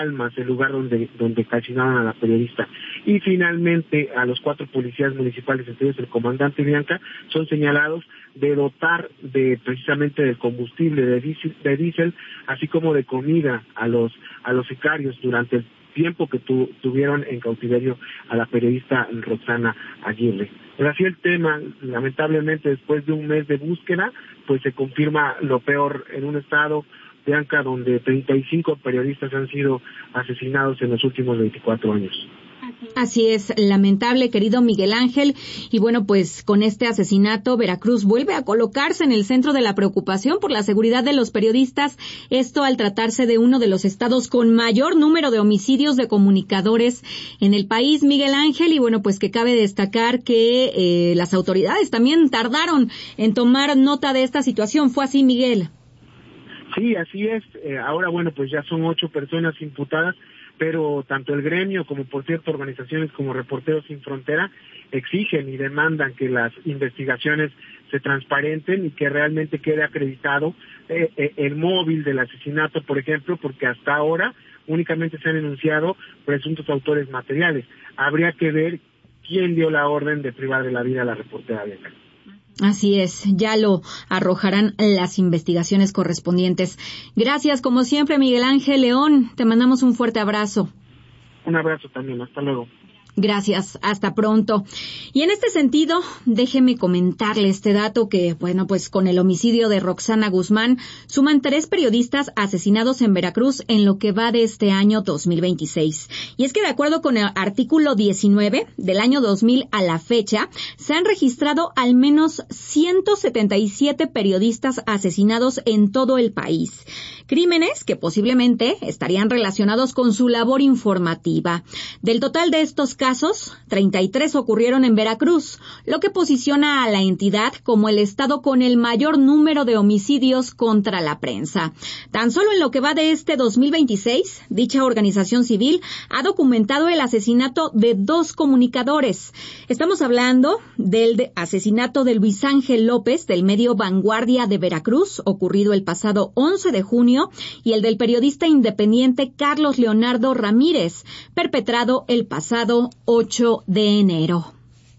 Almas, el lugar donde calcinaron a la periodista. Y finalmente a los 4 policías municipales, entre ellos el comandante Bianca, son señalados de dotar precisamente del combustible de diésel, así como de comida a los sicarios durante el tiempo que tuvieron en cautiverio a la periodista Roxana Aguirre. Pero así el tema, lamentablemente después de un mes de búsqueda, pues se confirma lo peor en un estado, Bianca, donde 35 periodistas han sido asesinados en los últimos 24 años. Así es, lamentable, querido Miguel Ángel. Y bueno, pues con este asesinato, Veracruz vuelve a colocarse en el centro de la preocupación por la seguridad de los periodistas. Esto al tratarse de uno de los estados con mayor número de homicidios de comunicadores en el país, Miguel Ángel. Y bueno, pues que cabe destacar que las autoridades también tardaron en tomar nota de esta situación. ¿Fue así, Miguel? Sí, así es. Ahora, bueno, pues ya son 8 personas imputadas, pero tanto el gremio como, por cierto, organizaciones como Reporteros Sin Frontera exigen y demandan que las investigaciones se transparenten y que realmente quede acreditado el móvil del asesinato, por ejemplo, porque hasta ahora únicamente se han enunciado presuntos autores materiales. Habría que ver quién dio la orden de privar de la vida a la reportera Bianca. Así es, ya lo arrojarán las investigaciones correspondientes. Gracias, como siempre, Miguel Ángel León. Te mandamos un fuerte abrazo. Un abrazo también, hasta luego. Gracias, hasta pronto. Y en este sentido, déjeme comentarle este dato que, bueno, pues con el homicidio de Roxana Guzmán, suman 3 periodistas asesinados en Veracruz en lo que va de este año 2026. Y es que de acuerdo con el artículo 19 del año 2000 a la fecha, se han registrado al menos 177 periodistas asesinados en todo el país. Crímenes que posiblemente estarían relacionados con su labor informativa. Del total de estos casos, 33 ocurrieron en Veracruz, lo que posiciona a la entidad como el estado con el mayor número de homicidios contra la prensa. Tan solo en lo que va de este 2026, dicha organización civil ha documentado el asesinato de 2 comunicadores. Estamos hablando del asesinato de Luis Ángel López del medio Vanguardia de Veracruz, ocurrido el pasado 11 de junio, y el del periodista independiente Carlos Leonardo Ramírez, perpetrado el pasado 8 de enero.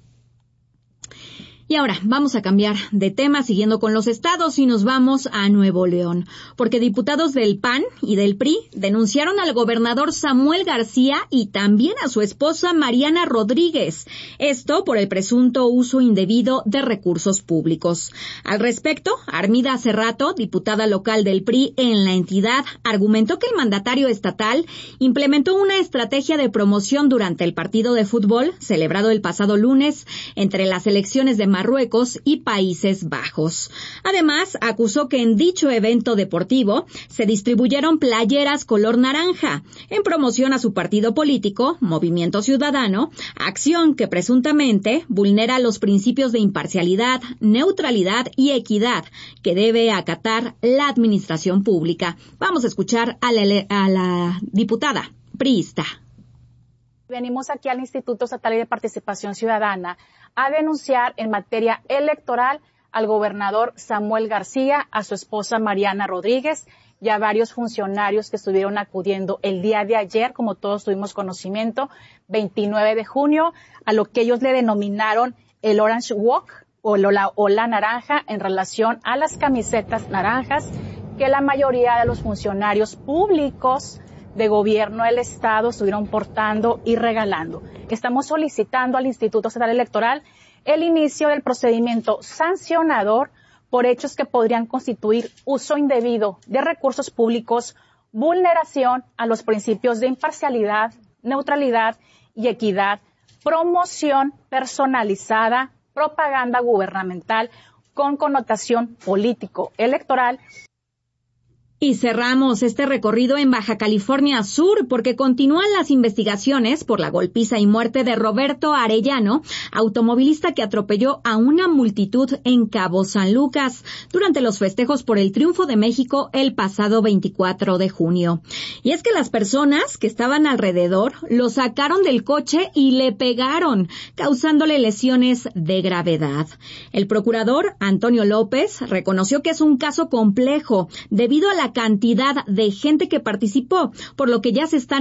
Y ahora vamos a cambiar de tema siguiendo con los estados y nos vamos a Nuevo León, porque diputados del PAN y del PRI denunciaron al gobernador Samuel García y también a su esposa Mariana Rodríguez, esto por el presunto uso indebido de recursos públicos. Al respecto, Armida Cerrato, diputada local del PRI en la entidad, argumentó que el mandatario estatal implementó una estrategia de promoción durante el partido de fútbol celebrado el pasado lunes entre las elecciones de Marruecos y Países Bajos. Además, acusó que en dicho evento deportivo se distribuyeron playeras color naranja en promoción a su partido político, Movimiento Ciudadano, acción que presuntamente vulnera los principios de imparcialidad, neutralidad y equidad que debe acatar la administración pública. Vamos a escuchar a la diputada priista. Venimos aquí al Instituto Estatal de Participación Ciudadana a denunciar en materia electoral al gobernador Samuel García, a su esposa Mariana Rodríguez y a varios funcionarios que estuvieron acudiendo el día de ayer, como todos tuvimos conocimiento, 29 de junio, a lo que ellos le denominaron el Orange Walk o la naranja en relación a las camisetas naranjas que la mayoría de los funcionarios públicos de gobierno del Estado estuvieron portando y regalando. Estamos solicitando al Instituto Estatal Electoral el inicio del procedimiento sancionador por hechos que podrían constituir uso indebido de recursos públicos, vulneración a los principios de imparcialidad, neutralidad y equidad, promoción personalizada, propaganda gubernamental con connotación político-electoral. Y cerramos este recorrido en Baja California Sur porque continúan las investigaciones por la golpiza y muerte de Roberto Arellano, automovilista que atropelló a una multitud en Cabo San Lucas durante los festejos por el triunfo de México el pasado 24 de junio. Y es que las personas que estaban alrededor lo sacaron del coche y le pegaron, causándole lesiones de gravedad. El procurador Antonio López reconoció que es un caso complejo debido a la cantidad de gente que participó, por lo que ya se están